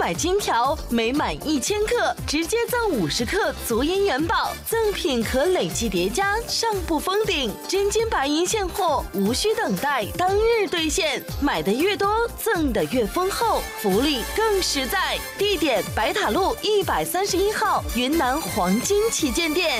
买金条，每满1000克直接赠50克足银元宝，赠品可累计叠加，上不封顶。真金白银现货，无需等待，当日兑现，买的越多，赠的越丰厚，福利更实在。地点：白塔路131号云南黄金旗舰店。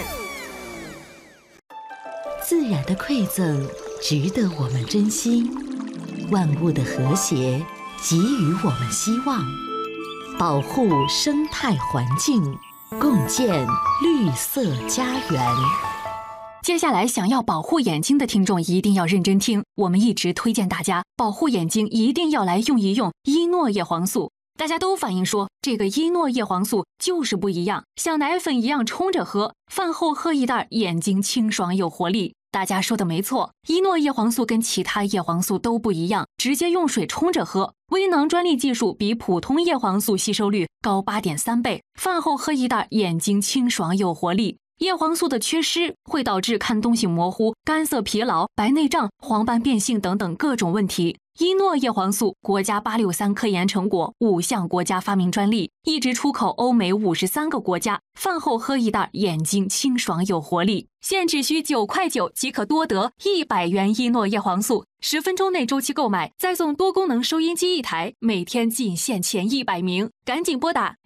自然的馈赠值得我们珍惜，万物的和谐给予我们希望，保护生态环境，共建绿色家园。 接下来想要保护眼睛的听众一定要认真听，我们一直推荐大家保护眼睛一定要来用一用伊诺叶黄素。大家都反映说这个伊诺叶黄素就是不一样，像奶粉一样冲着喝，饭后喝一袋，眼睛清爽有活力。大家说的没错，伊诺叶黄素跟其他叶黄素都不一样，直接用水冲着喝。微囊专利技术比普通叶黄素吸收率高8.3倍，饭后喝一袋，眼睛清爽有活力。叶黄素的缺失会导致看东西模糊、干涩疲劳、白内障、黄斑变性等等各种问题。伊诺叶黄素国家863科研成果，5项国家发明专利，一直出口欧美53个国家。饭后喝一袋，眼睛清爽有活力。现只需9.9块即可多得100元伊诺叶黄素，10分钟内周期购买，再送多功能收音机1台，每天仅限前100名，赶紧拨打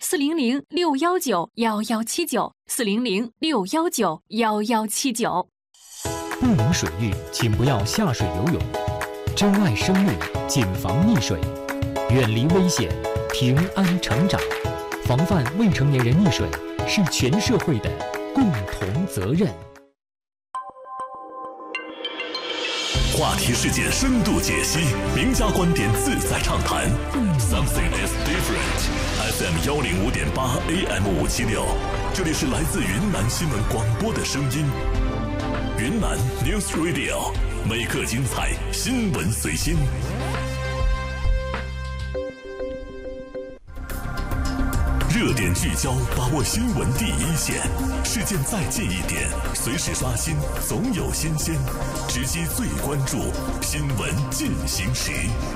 400-619-1179，400-619-1179。 不明水域，请不要下水游泳。珍爱生命，谨防溺水，远离危险，平安成长。防范未成年人溺水是全社会的共同责任。 话题事件深度解析，名家观点自在畅谈。Something is different. FM 105.8 AM 576，这里是来自云南新闻广播的声音。云南 News Radio， 每刻精彩，新闻随心。热点聚焦，把握新闻第一线，事件再近一点，随时刷新，总有新鲜，直击最关注，新闻进行时。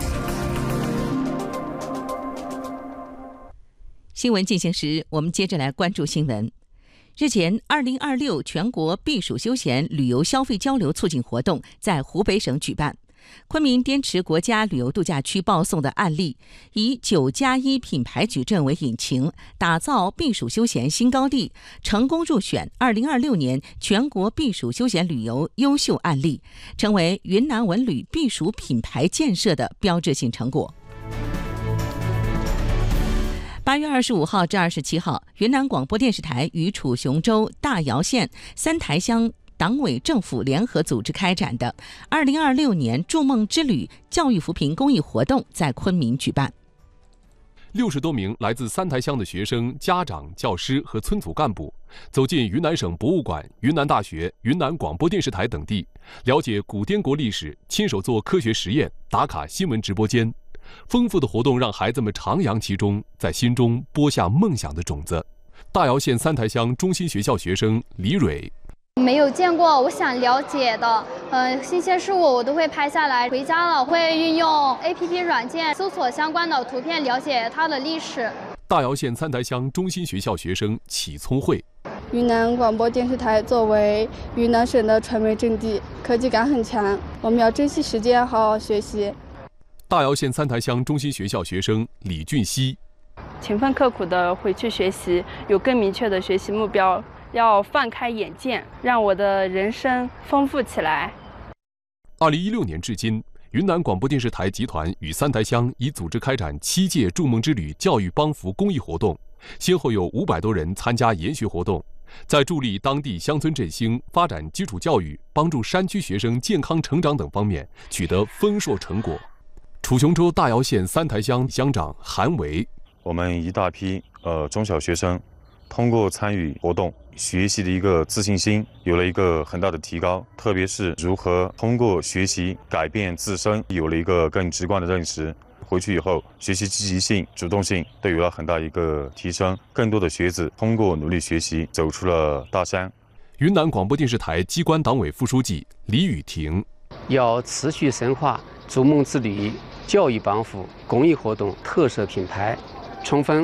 新闻进行时，我们接着来关注新闻。日前，2026全国避暑休闲旅游消费交流促进活动在湖北省举办。昆明滇池国家旅游度假区报送的案例，以9+1品牌矩阵为引擎，打造避暑休闲新高地，成功入选2026年全国避暑休闲旅游优秀案例，成为云南文旅避暑品牌建设的标志性成果。8月25号至27号，云南广播电视台与楚雄州大瑶县三台乡党委政府联合组织开展的2026年筑梦之旅教育扶贫公益活动在昆明举办。 60多名来自三台乡的学生、家长、教师和村组干部走进云南省博物馆、云南大学、云南广播电视台等地，了解古滇国历史，亲手做科学实验，打卡新闻直播间。丰富的活动让孩子们徜徉其中，在心中播下梦想的种子。大瑶县三台乡中心学校学生李蕊， 没有见过我想了解的新鲜事物，我都会拍下来，回家了会运用 APP 软件搜索相关的图片，了解它的历史。 大瑶县三台乡中心学校学生启聪慧， 云南广播电视台作为云南省的传媒阵地，科技感很强，我们要珍惜时间，好好学习。 大瑶县三台乡中心学校学生李俊熙， 勤奋刻苦的回去学习，有更明确的学习目标，要放开眼界，让我的人生丰富起来。 2016年至今，云南广播电视台集团与三台乡已组织开展7届筑梦之旅教育帮扶公益活动，先后有500多人参加研学活动，在助力当地乡村振兴、发展基础教育、帮助山区学生健康成长等方面取得丰硕成果。楚雄州大瑶县三台乡乡长韩维， 我们一大批中小学生通过参与活动，学习的一个自信心有了一个很大的提高，特别是如何通过学习改变自身，有了一个更直观的认识。回去以后，学习积极性、主动性都有了很大一个提升，更多的学子通过努力学习走出了大山。 云南广播电视台机关党委副书记李雨婷， 要持续深化筑梦之旅教育帮扶公益活动特色品牌，充分